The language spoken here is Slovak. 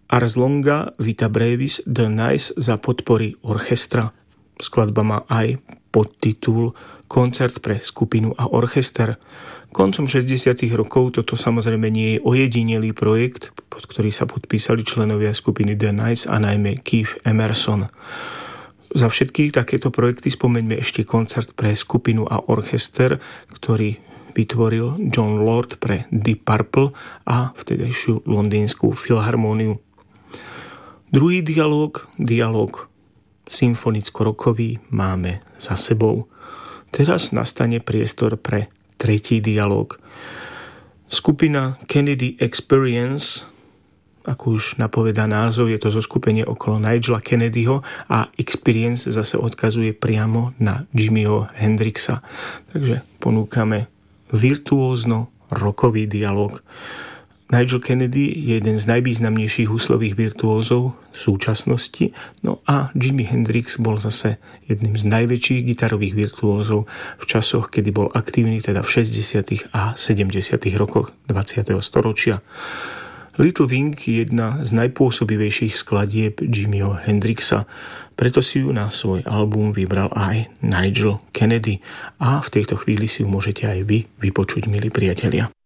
Ars longa vita brevis The Nice za podpory orchestra. Skladba má aj podtitul Koncert pre skupinu a orchester. Koncom 60. rokov toto samozrejme nie je ojedinelý projekt, pod ktorý sa podpísali členovia skupiny The Nice a najmä Keith Emerson. Za všetky takéto projekty spomeňme ešte koncert pre skupinu a orchester, ktorý vytvoril John Lord pre Deep Purple a vtedajšiu londýnsku filharmóniu. Druhý dialóg symfonicko-rokový máme za sebou. Teraz nastane priestor pre tretí dialóg. Skupina Kennedy Experience, ako už napovedá názov, je to zoskupenie okolo Nigela Kennedyho a Experience zase odkazuje priamo na Jimiho Hendrixa. Takže ponúkame virtuózno rokový dialóg. Nigel Kennedy je jeden z najvýznamnejších huslových virtuózov v súčasnosti, no a Jimi Hendrix bol zase jedným z najväčších gitarových virtuózov v časoch, kedy bol aktívny, teda v 60. a 70. rokoch 20. storočia. Little Wing je jedna z najpôsobivejších skladieb Jimiho Hendrixa, preto si ju na svoj album vybral aj Nigel Kennedy a v tejto chvíli si ju môžete aj vy vypočuť, milí priatelia.